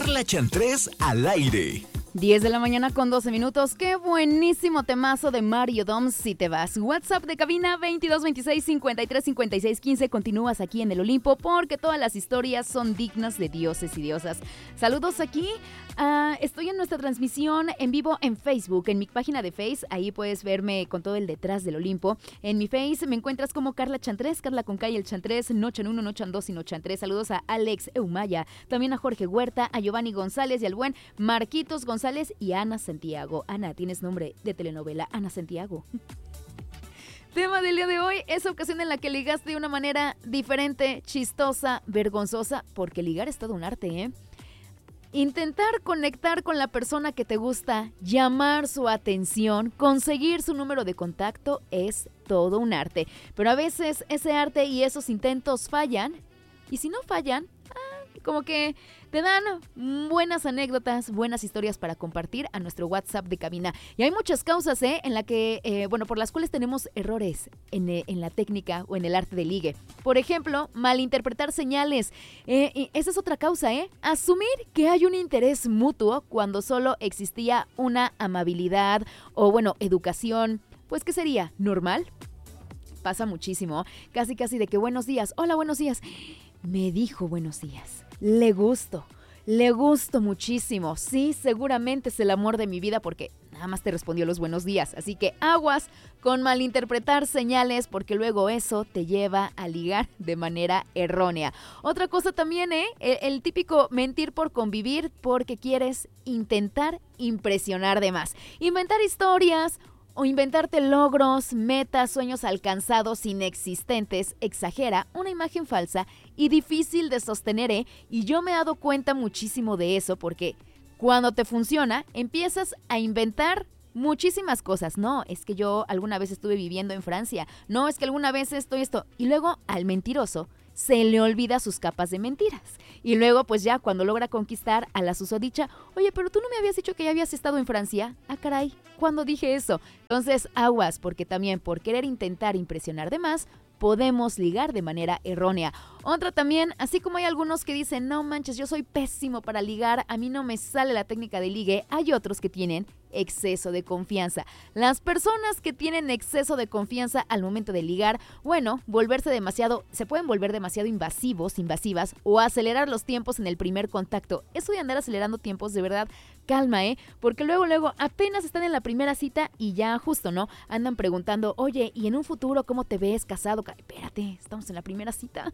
Carla Chantrés al aire. 10 de la mañana con 12 minutos. ¡Qué buenísimo temazo de Mario Dom si te vas! WhatsApp de cabina 2226-535615. Continúas aquí en el Olimpo porque todas las historias son dignas de dioses y diosas. Saludos aquí. Estoy en nuestra transmisión en vivo en Facebook, en mi página de Face. Ahí puedes verme con todo el detrás del Olimpo. En mi Face me encuentras como Carla Chantrés, Carla con K y el Chantrés, Nochan 1, Nochan 2 y Nochan 3. Saludos a Alex Eumaya, también a Jorge Huerta, a Giovanni González y al buen Marquitos González y a Ana Santiago. Ana, tienes nombre de telenovela, Ana Santiago. Tema del día de hoy, esa ocasión en la que ligaste de una manera diferente, chistosa, vergonzosa, porque ligar es todo un arte, ¿eh? Intentar conectar con la persona que te gusta, llamar su atención, conseguir su número de contacto es todo un arte. Pero a veces ese arte y esos intentos fallan. Y si no fallan, como que te dan buenas anécdotas, buenas historias para compartir a nuestro WhatsApp de cabina. Y hay muchas causas, en la que, por las cuales tenemos errores en la técnica o en el arte del ligue. Por ejemplo, malinterpretar señales. Esa es otra causa, Asumir que hay un interés mutuo cuando solo existía una amabilidad o, educación. Pues, ¿qué sería? ¿Normal? Pasa muchísimo. Casi de que buenos días. Hola, buenos días. Me dijo buenos días. Le gusto muchísimo. Sí, seguramente es el amor de mi vida porque nada más te respondió los buenos días. Así que aguas con malinterpretar señales porque luego eso te lleva a ligar de manera errónea. Otra cosa también, el típico mentir por convivir porque quieres intentar impresionar de más. Inventar historias o inventarte logros, metas, sueños alcanzados inexistentes, exagera una imagen falsa y difícil de sostener, Y yo me he dado cuenta muchísimo de eso porque cuando te funciona, empiezas a inventar muchísimas cosas. No, es que yo alguna vez estuve viviendo en Francia. No, es que alguna vez esto. Y luego al mentiroso se le olvida sus capas de mentiras. Y luego, pues ya, cuando logra conquistar a la susodicha, oye, pero tú no me habías dicho que ya habías estado en Francia. Ah, caray, ¿cuándo dije eso? Entonces, aguas, porque también por querer intentar impresionar de más, podemos ligar de manera errónea. Otra también, así como hay algunos que dicen, no manches, yo soy pésimo para ligar, a mí no me sale la técnica de ligue, hay otros que tienen exceso de confianza. Las personas que tienen exceso de confianza al momento de ligar, se pueden volver demasiado invasivas o acelerar los tiempos en el primer contacto. Eso de andar acelerando tiempos, de verdad, calma, porque luego apenas están en la primera cita y ya justo, ¿no? Andan preguntando, oye, ¿y en un futuro cómo te ves casado? Espérate, estamos en la primera cita.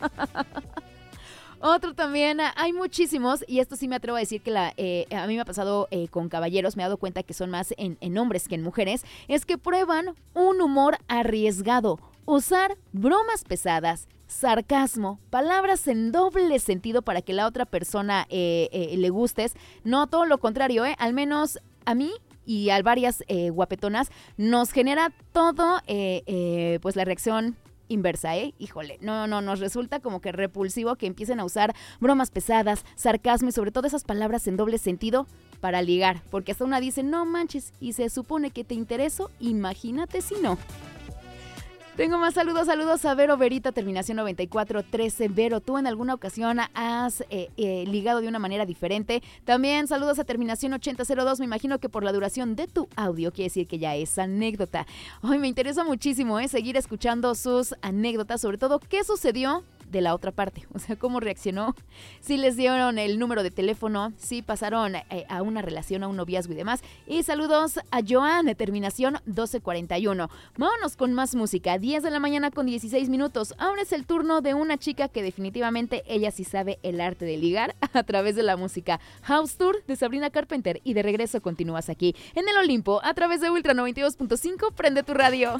Otro también, hay muchísimos, y esto sí me atrevo a decir que a mí me ha pasado con caballeros, me he dado cuenta que son más en hombres que en mujeres, es que prueban un humor arriesgado, usar bromas pesadas, sarcasmo, palabras en doble sentido para que la otra persona le gustes. No, todo lo contrario, al menos a mí y a varias guapetonas nos genera todo, pues la reacción inversa, híjole, no, nos resulta como que repulsivo que empiecen a usar bromas pesadas, sarcasmo y sobre todo esas palabras en doble sentido para ligar, porque hasta una dice, no manches, y se supone que te intereso, imagínate si no. Tengo más saludos a Vero Verita, terminación 9413. Vero, ¿tú en alguna ocasión has ligado de una manera diferente? También saludos a terminación 8002, me imagino que por la duración de tu audio quiere decir que ya es anécdota. Ay, me interesa muchísimo seguir escuchando sus anécdotas, sobre todo qué sucedió de la otra parte, o sea, cómo reaccionó, si les dieron el número de teléfono, si pasaron a una relación, a un noviazgo y demás. Y saludos a Joan, de terminación 1241. Vámonos con más música, 10 de la mañana con 16 minutos. Ahora es el turno de una chica que definitivamente ella sí sabe el arte de ligar a través de la música. House Tour de Sabrina Carpenter, y de regreso continúas aquí en el Olimpo a través de Ultra 92.5. Prende tu radio.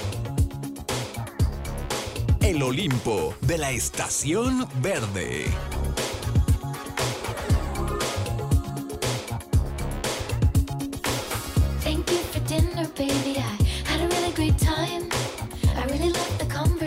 El Olimpo de la Estación Verde.